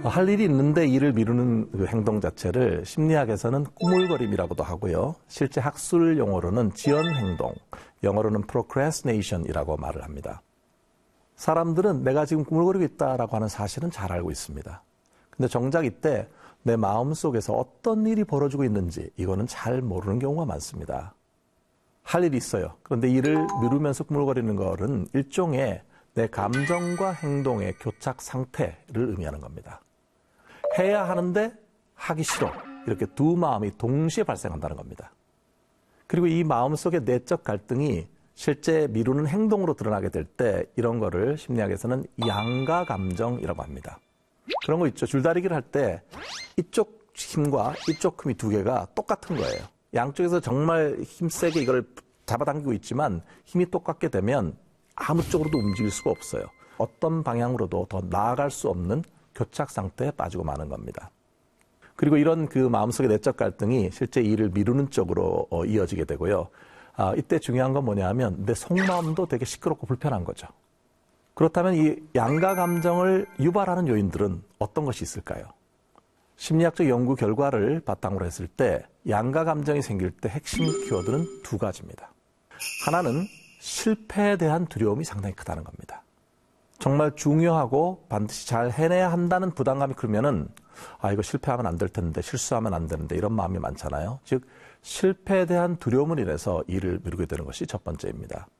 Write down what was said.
할 일이 있는데 일을 미루는 그 행동 자체를 심리학에서는 꾸물거림이라고도 하고요. 실제 학술 용어로는 지연 행동, 영어로는 procrastination이라고 말을 합니다. 사람들은 내가 지금 꾸물거리고 있다라고 하는 사실은 잘 알고 있습니다. 근데 정작 이때 내 마음속에서 어떤 일이 벌어지고 있는지 이거는 잘 모르는 경우가 많습니다. 할 일이 있어요. 그런데 일을 미루면서 꾸물거리는 것은 일종의 내 감정과 행동의 교착 상태를 의미하는 겁니다. 해야 하는데 하기 싫어. 이렇게 두 마음이 동시에 발생한다는 겁니다. 그리고 이 마음속의 내적 갈등이 실제 미루는 행동으로 드러나게 될 때 이런 거를 심리학에서는 양가 감정이라고 합니다. 그런 거 있죠. 줄다리기를 할 때 이쪽 힘과 이쪽 힘이 두 개가 똑같은 거예요. 양쪽에서 정말 힘세게 이걸 잡아당기고 있지만 힘이 똑같게 되면 아무 쪽으로도 움직일 수가 없어요. 어떤 방향으로도 더 나아갈 수 없는 교착 상태에 빠지고 마는 겁니다. 그리고 이런 그 마음속의 내적 갈등이 실제 일을 미루는 쪽으로 이어지게 되고요. 이때 중요한 건 뭐냐 하면 내 속마음도 되게 시끄럽고 불편한 거죠. 그렇다면 이 양가 감정을 유발하는 요인들은 어떤 것이 있을까요? 심리학적 연구 결과를 바탕으로 했을 때 양가 감정이 생길 때 핵심 키워드는 두 가지입니다. 하나는 실패에 대한 두려움이 상당히 크다는 겁니다. 정말 중요하고 반드시 잘 해내야 한다는 부담감이 크면은 이거 실패하면 안 될 텐데, 실수하면 안 되는데 이런 마음이 많잖아요. 즉 실패에 대한 두려움을 인해서 일을 미루게 되는 것이 첫 번째입니다.